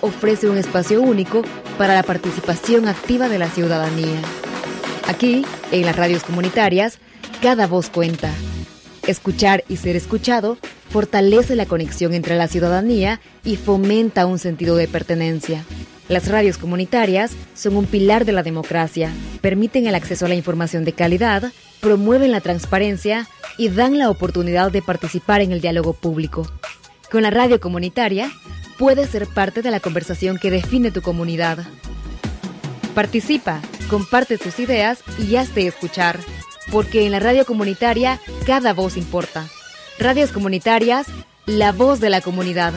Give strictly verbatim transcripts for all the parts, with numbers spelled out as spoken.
ofrece un espacio único para la participación activa de la ciudadanía. Aquí, en las radios comunitarias, cada voz cuenta. Escuchar y ser escuchado fortalece la conexión entre la ciudadanía y fomenta un sentido de pertenencia. Las radios comunitarias son un pilar de la democracia, permiten el acceso a la información de calidad, promueven la transparencia y dan la oportunidad de participar en el diálogo público. Con la radio comunitaria, puedes ser parte de la conversación que define tu comunidad. Participa, comparte tus ideas y hazte escuchar, porque en la radio comunitaria cada voz importa. Radios comunitarias, la voz de la comunidad.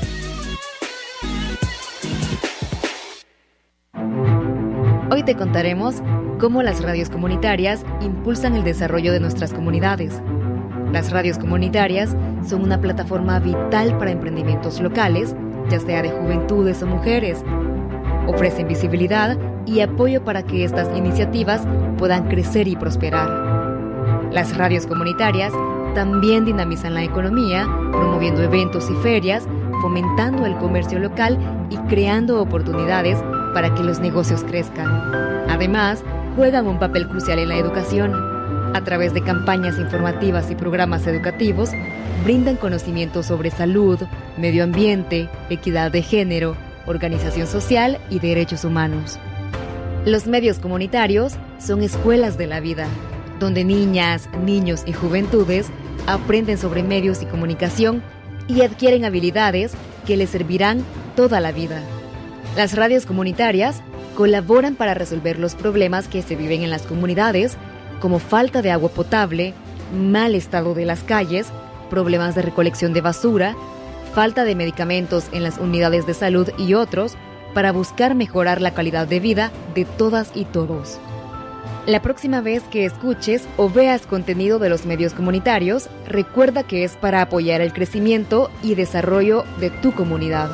Hoy te contaremos cómo las radios comunitarias impulsan el desarrollo de nuestras comunidades. Las radios comunitarias son una plataforma vital para emprendimientos locales, ya sea de juventudes o mujeres. Ofrecen visibilidad y apoyo para que estas iniciativas puedan crecer y prosperar. Las radios comunitarias también dinamizan la economía, promoviendo eventos y ferias, fomentando el comercio local y creando oportunidades para que los negocios crezcan. Además, juegan un papel crucial en la educación. A través de campañas informativas y programas educativos, brindan conocimientos sobre salud, medio ambiente, equidad de género, organización social y derechos humanos. Los medios comunitarios son escuelas de la vida, donde niñas, niños y juventudes aprenden sobre medios y comunicación y adquieren habilidades que les servirán toda la vida. Las radios comunitarias colaboran para resolver los problemas que se viven en las comunidades, como falta de agua potable, mal estado de las calles, problemas de recolección de basura, falta de medicamentos en las unidades de salud y otros, para buscar mejorar la calidad de vida de todas y todos. La próxima vez que escuches o veas contenido de los medios comunitarios, recuerda que es para apoyar el crecimiento y desarrollo de tu comunidad.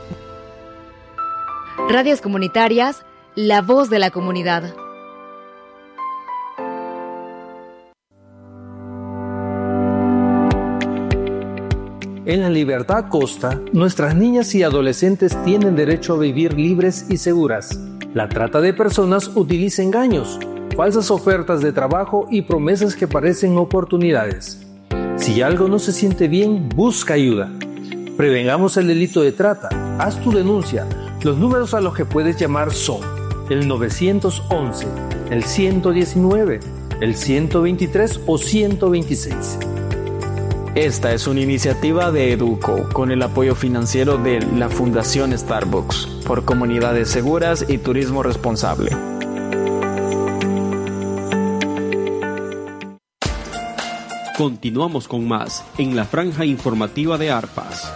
Radios comunitarias, la voz de la comunidad. En la Libertad Costa, nuestras niñas y adolescentes tienen derecho a vivir libres y seguras. La trata de personas utiliza engaños, falsas ofertas de trabajo y promesas que parecen oportunidades. Si algo no se siente bien, busca ayuda. Prevengamos el delito de trata. Haz tu denuncia. Los números a los que puedes llamar son el nueve once, el ciento diecinueve, el ciento veintitrés o ciento veintiséis. Esta es una iniciativa de Educo con el apoyo financiero de la Fundación Starbucks por comunidades seguras y turismo responsable. Continuamos con más en la franja informativa de Arpas.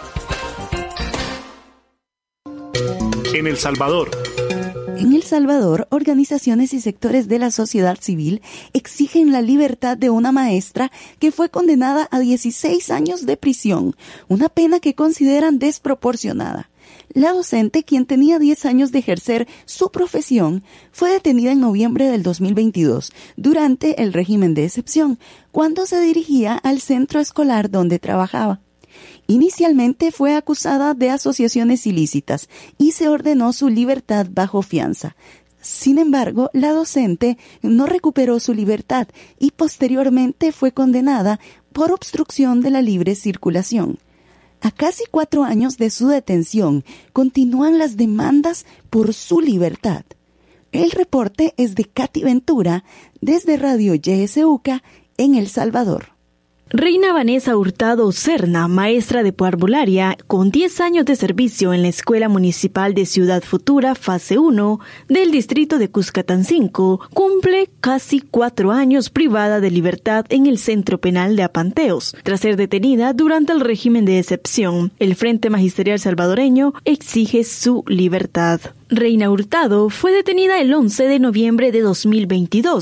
En El Salvador. En El Salvador, organizaciones y sectores de la sociedad civil exigen la libertad de una maestra que fue condenada a dieciséis años de prisión, una pena que consideran desproporcionada. La docente, quien tenía diez años de ejercer su profesión, fue detenida en noviembre del dos mil veintidós, durante el régimen de excepción, cuando se dirigía al centro escolar donde trabajaba. Inicialmente fue acusada de asociaciones ilícitas y se ordenó su libertad bajo fianza. Sin embargo, la docente no recuperó su libertad y posteriormente fue condenada por obstrucción de la libre circulación. A casi cuatro años de su detención, continúan las demandas por su libertad. El reporte es de Katy Ventura, desde Radio Y S U C A en El Salvador. Reina Vanessa Hurtado Serna, maestra de parvularia, con diez años de servicio en la Escuela Municipal de Ciudad Futura, fase uno, del distrito de Cuscatancingo, cumple casi cuatro años privada de libertad en el Centro Penal de Apanteos, tras ser detenida durante el régimen de excepción. El Frente Magisterial Salvadoreño exige su libertad. Reina Hurtado fue detenida el once de noviembre de dos mil veintidós,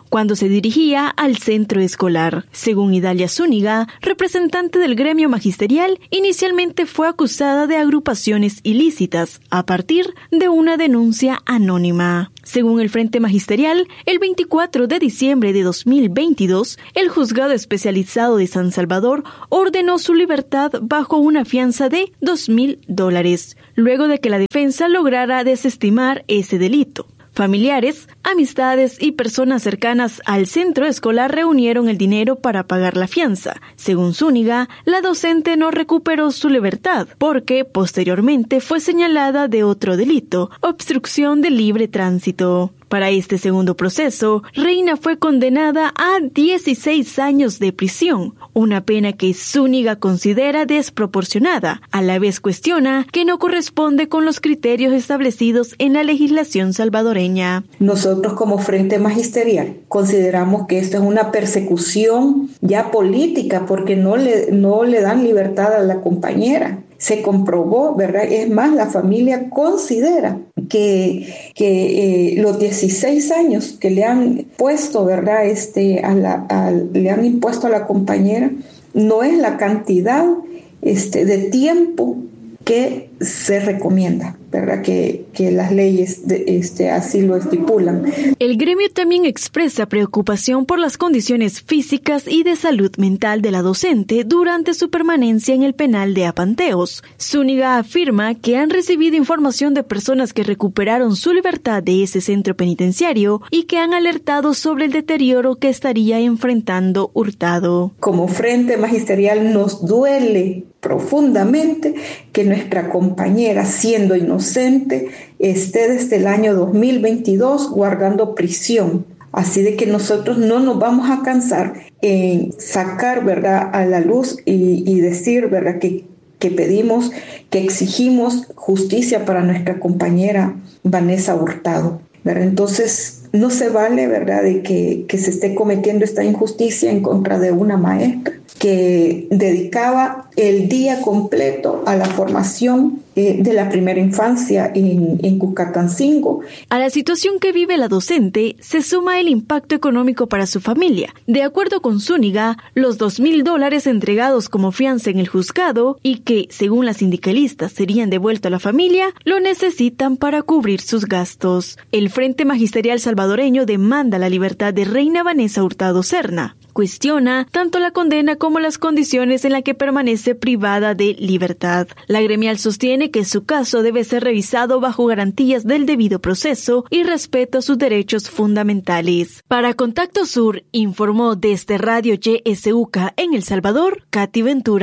cuando se dirigía al centro escolar. Según Idalia Zúñiga, representante del gremio magisterial, inicialmente fue acusada de agrupaciones ilícitas a partir de una denuncia anónima. Según el Frente Magisterial, el veinticuatro de diciembre de dos mil veintidós, el Juzgado Especializado de San Salvador ordenó su libertad bajo una fianza de dos mil dólares, luego de que la defensa lograra desestimar ese delito. Familiares, amistades y personas cercanas al centro escolar reunieron el dinero para pagar la fianza. Según Zúñiga, la docente no recuperó su libertad porque posteriormente fue señalada de otro delito, obstrucción de libre tránsito. Para este segundo proceso, Reina fue condenada a dieciséis años de prisión, una pena que Zúñiga considera desproporcionada. A la vez cuestiona que no corresponde con los criterios establecidos en la legislación salvadoreña. Nosotros como Frente Magisterial consideramos que esto es una persecución ya política porque no le, no le dan libertad a la compañera. Se comprobó, ¿verdad? Es más, la familia considera que, que eh, los dieciséis años que le han puesto, ¿verdad? Este, a la, a, le han impuesto a la compañera, no es la cantidad este, de tiempo que se recomienda, ¿verdad? Que, que las leyes de, este, así lo estipulan. El gremio también expresa preocupación por las condiciones físicas y de salud mental de la docente durante su permanencia en el penal de Apanteos. Zúñiga afirma que han recibido información de personas que recuperaron su libertad de ese centro penitenciario y que han alertado sobre el deterioro que estaría enfrentando Hurtado. Como Frente Magisterial nos duele profundamente que nuestra compañera, siendo inocente, esté desde el año dos mil veintidós guardando prisión. Así de que nosotros no nos vamos a cansar en sacar, ¿verdad?, a la luz y, y decir, ¿verdad?, que, que pedimos, que exigimos justicia para nuestra compañera Vanessa Hurtado, ¿verdad? Entonces, no se vale, ¿verdad?, de que, que se esté cometiendo esta injusticia en contra de una maestra que dedicaba el día completo a la formación eh, de la primera infancia en, en Cuscatancingo. A la situación que vive la docente se suma el impacto económico para su familia. De acuerdo con Zúñiga, los dos mil dólares entregados como fianza en el juzgado y que, según las sindicalistas, serían devueltos a la familia, lo necesitan para cubrir sus gastos. El Frente Magisterial Salvadoreño demanda la libertad de Reina Vanessa Hurtado Serna. Cuestiona tanto la condena como las condiciones en las que permanece privada de libertad. La gremial sostiene que su caso debe ser revisado bajo garantías del debido proceso y respeto a sus derechos fundamentales. Para Contacto Sur, informó desde Radio Y S U C A en El Salvador, Katy Ventura.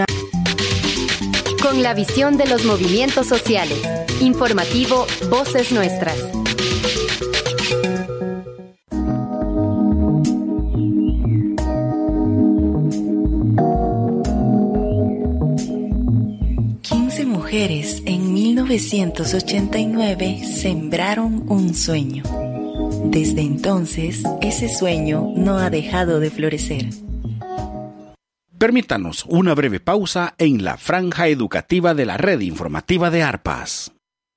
Con la visión de los movimientos sociales. Informativo Voces Nuestras. Mujeres en mil novecientos ochenta y nueve sembraron un sueño. Desde entonces, ese sueño no ha dejado de florecer. Permítanos una breve pausa en la franja educativa de la red informativa de Arpas.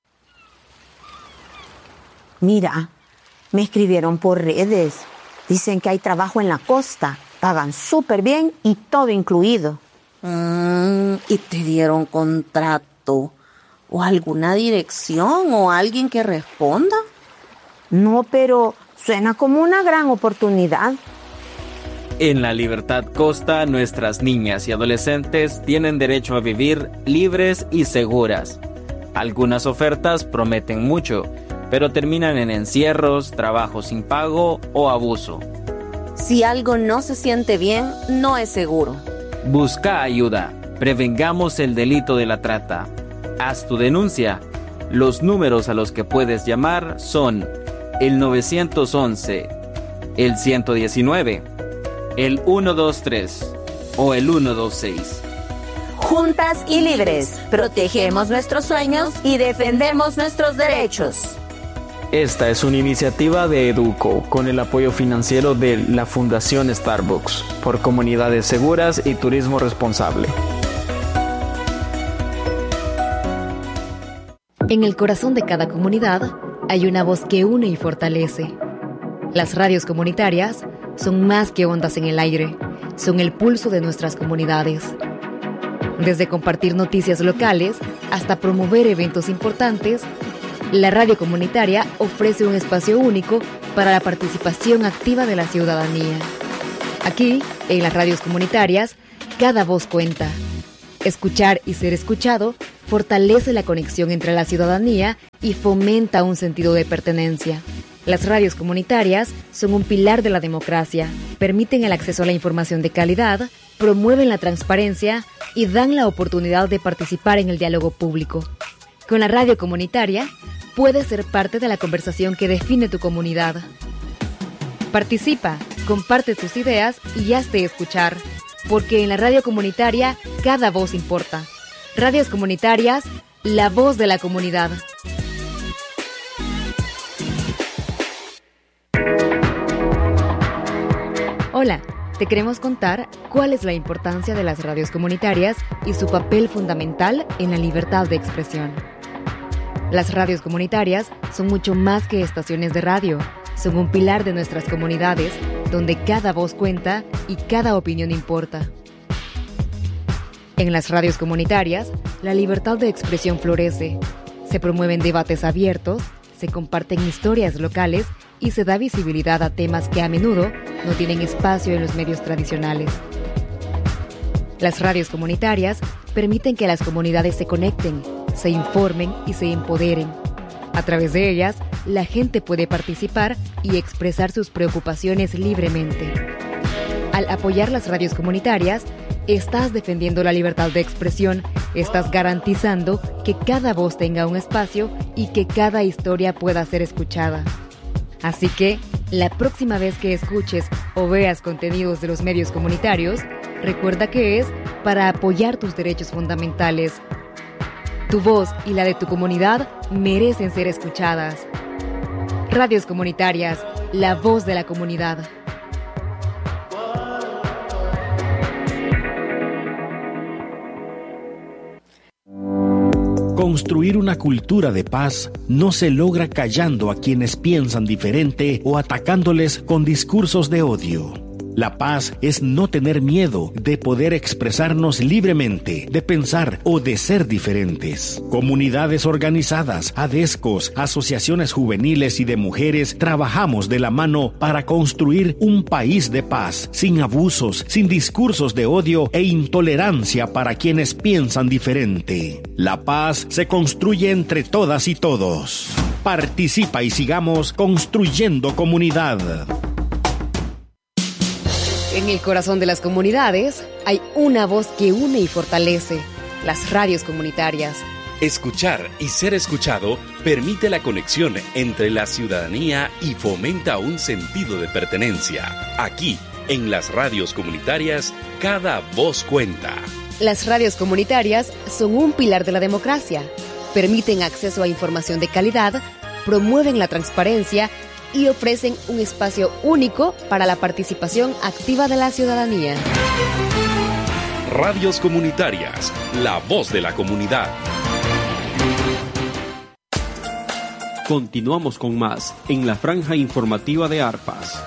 Mira, me escribieron por redes. Dicen que hay trabajo en la costa, pagan súper bien y todo incluido. Mm, ¿y te dieron contrato? ¿O alguna dirección o alguien que responda? No, pero suena como una gran oportunidad. En la Libertad Costa, nuestras niñas y adolescentes tienen derecho a vivir libres y seguras. Algunas ofertas prometen mucho, pero terminan en encierros, trabajo sin pago o abuso. Si algo no se siente bien, no es seguro. Busca ayuda. Prevengamos el delito de la trata. Haz tu denuncia. Los números a los que puedes llamar son el nueve once, el ciento diecinueve, el ciento veintitrés o el ciento veintiséis. Juntas y libres, protegemos nuestros sueños y defendemos nuestros derechos. Esta es una iniciativa de Educo con el apoyo financiero de la Fundación Starbucks por comunidades seguras y turismo responsable. En el corazón de cada comunidad hay una voz que une y fortalece. Las radios comunitarias son más que ondas en el aire, son el pulso de nuestras comunidades. Desde compartir noticias locales hasta promover eventos importantes, la radio comunitaria ofrece un espacio único para la participación activa de la ciudadanía. Aquí, en las radios comunitarias, cada voz cuenta. Escuchar y ser escuchado fortalece la conexión entre la ciudadanía y fomenta un sentido de pertenencia. Las radios comunitarias son un pilar de la democracia, permiten el acceso a la información de calidad, promueven la transparencia y dan la oportunidad de participar en el diálogo público. Con la radio comunitaria, puedes ser parte de la conversación que define tu comunidad. Participa, comparte tus ideas y hazte escuchar, porque en la radio comunitaria cada voz importa. Radios comunitarias, la voz de la comunidad. Hola, te queremos contar cuál es la importancia de las radios comunitarias y su papel fundamental en la libertad de expresión. Las radios comunitarias son mucho más que estaciones de radio, son un pilar de nuestras comunidades donde cada voz cuenta y cada opinión importa. En las radios comunitarias, la libertad de expresión florece, se promueven debates abiertos, se comparten historias locales y se da visibilidad a temas que a menudo no tienen espacio en los medios tradicionales. Las radios comunitarias permiten que las comunidades se conecten, se informen y se empoderen. A través de ellas, la gente puede participar y expresar sus preocupaciones libremente. Al apoyar las radios comunitarias, estás defendiendo la libertad de expresión, estás garantizando que cada voz tenga un espacio y que cada historia pueda ser escuchada. Así que, la próxima vez que escuches o veas contenidos de los medios comunitarios, recuerda que es para apoyar tus derechos fundamentales. Tu voz y la de tu comunidad merecen ser escuchadas. Radios comunitarias, la voz de la comunidad. Construir una cultura de paz no se logra callando a quienes piensan diferente o atacándoles con discursos de odio. La paz es no tener miedo de poder expresarnos libremente, de pensar o de ser diferentes. Comunidades organizadas, ADESCOS, asociaciones juveniles y de mujeres trabajamos de la mano para construir un país de paz, sin abusos, sin discursos de odio e intolerancia para quienes piensan diferente. La paz se construye entre todas y todos. Participa y sigamos construyendo comunidad. En el corazón de las comunidades hay una voz que une y fortalece, las radios comunitarias. Escuchar y ser escuchado permite la conexión entre la ciudadanía y fomenta un sentido de pertenencia. Aquí, en las radios comunitarias, cada voz cuenta. Las radios comunitarias son un pilar de la democracia, permiten acceso a información de calidad, promueven la transparencia y ofrecen un espacio único para la participación activa de la ciudadanía. Radios comunitarias, la voz de la comunidad. Continuamos con más en la franja informativa de Arpas.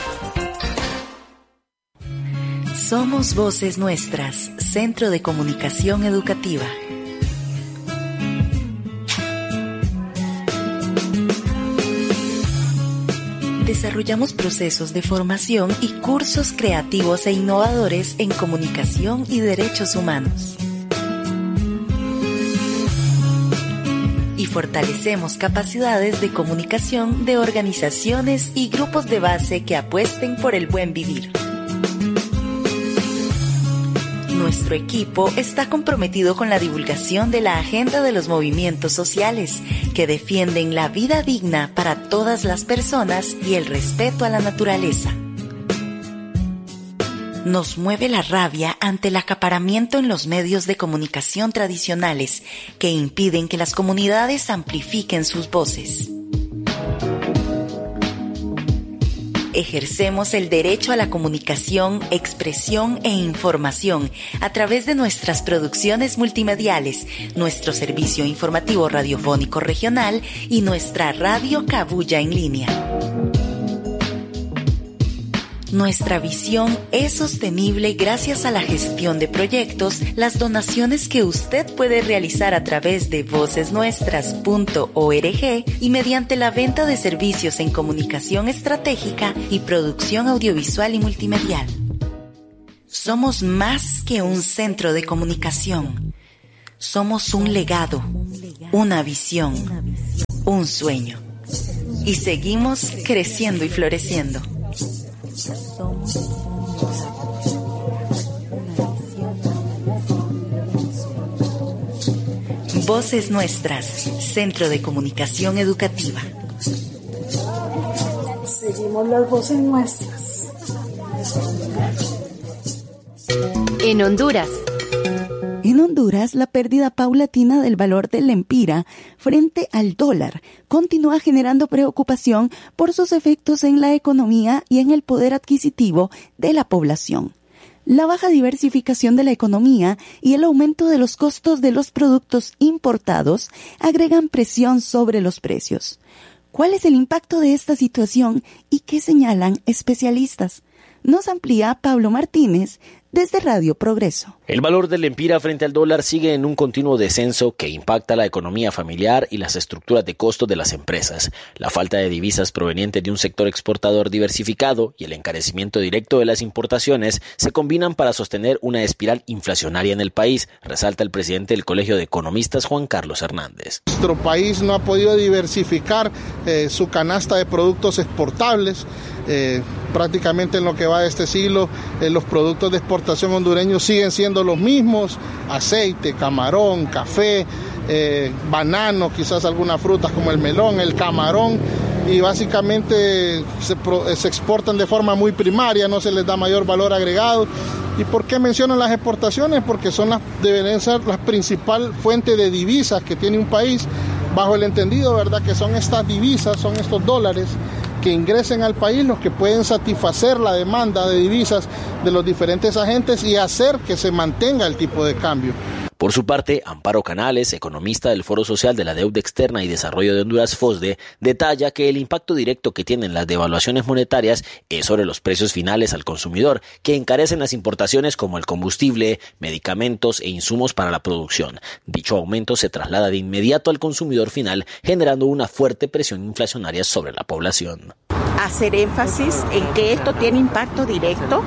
Somos Voces Nuestras, Centro de Comunicación Educativa. Desarrollamos procesos de formación y cursos creativos e innovadores en comunicación y derechos humanos. Y fortalecemos capacidades de comunicación de organizaciones y grupos de base que apuesten por el buen vivir. Nuestro equipo está comprometido con la divulgación de la agenda de los movimientos sociales que defienden la vida digna para todas las personas y el respeto a la naturaleza. Nos mueve la rabia ante el acaparamiento en los medios de comunicación tradicionales que impiden que las comunidades amplifiquen sus voces. Ejercemos el derecho a la comunicación, expresión e información a través de nuestras producciones multimediales, nuestro servicio informativo radiofónico regional y nuestra radio Cabuya en línea. Nuestra visión es sostenible gracias a la gestión de proyectos, las donaciones que usted puede realizar a través de voces nuestras punto org y mediante la venta de servicios en comunicación estratégica y producción audiovisual y multimedial. Somos más que un centro de comunicación. Somos un legado, una visión, un sueño. Y seguimos creciendo y floreciendo. Voces Nuestras, Centro de Comunicación Educativa. Seguimos las voces nuestras. En Honduras. En Honduras, la pérdida paulatina del valor del lempira frente al dólar continúa generando preocupación por sus efectos en la economía y en el poder adquisitivo de la población. La baja diversificación de la economía y el aumento de los costos de los productos importados agregan presión sobre los precios. ¿Cuál es el impacto de esta situación y qué señalan especialistas? Nos amplía Pablo Martínez desde Radio Progreso. El valor del lempira frente al dólar sigue en un continuo descenso que impacta la economía familiar y las estructuras de costos de las empresas. La falta de divisas proveniente de un sector exportador diversificado y el encarecimiento directo de las importaciones se combinan para sostener una espiral inflacionaria en el país, resalta el presidente del Colegio de Economistas, Juan Carlos Hernández. Nuestro país no ha podido diversificar eh, su canasta de productos exportables. Eh, prácticamente en lo que va de este siglo, eh, los productos de exportación hondureños siguen siendo los mismos: aceite, camarón, café, eh, banano, quizás algunas frutas como el melón, el camarón, y básicamente se, pro, se exportan de forma muy primaria, no se les da mayor valor agregado. ¿Y por qué menciono las exportaciones? Porque son las, deben ser la principal fuente de divisas que tiene un país, bajo el entendido, ¿verdad?, que son estas divisas, son estos dólares que ingresen al país los que pueden satisfacer la demanda de divisas de los diferentes agentes y hacer que se mantenga el tipo de cambio. Por su parte, Amparo Canales, economista del Foro Social de la Deuda Externa y Desarrollo de Honduras, FOSDE, detalla que el impacto directo que tienen las devaluaciones monetarias es sobre los precios finales al consumidor, que encarecen las importaciones como el combustible, medicamentos e insumos para la producción. Dicho aumento se traslada de inmediato al consumidor final, generando una fuerte presión inflacionaria sobre la población. Hacer énfasis en que esto tiene impacto directo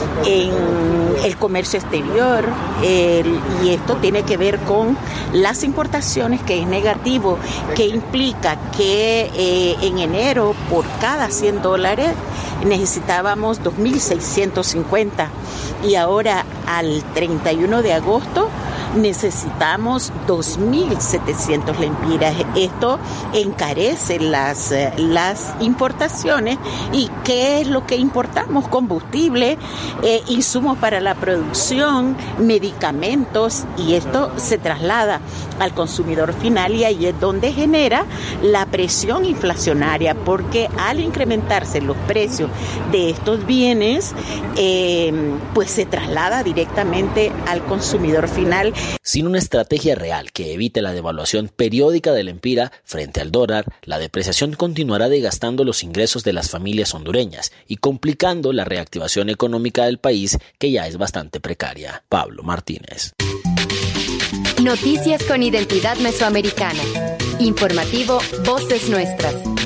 en el comercio exterior, el, y esto tiene que ver con las importaciones, que es negativo, que implica que eh, en enero por cada cien dólares necesitábamos dos mil seiscientos cincuenta y ahora al treinta y uno de agosto necesitamos dos mil setecientos lempiras. Esto encarece las, las importaciones. ¿Y qué es lo que importamos? Combustible, eh, insumos para la producción, medicamentos, y esto se traslada al consumidor final y ahí es donde genera la presión inflacionaria, porque al incrementarse los precios de estos bienes, eh, pues se traslada directamente al consumidor final. Sin una estrategia real que evite la devaluación periódica del lempira frente al dólar, la depreciación continuará desgastando los ingresos de las familias hondureñas y complicando la reactivación económica del país, que ya es bastante precaria. Pablo Martínez. Noticias con identidad mesoamericana. Informativo Voces Nuestras.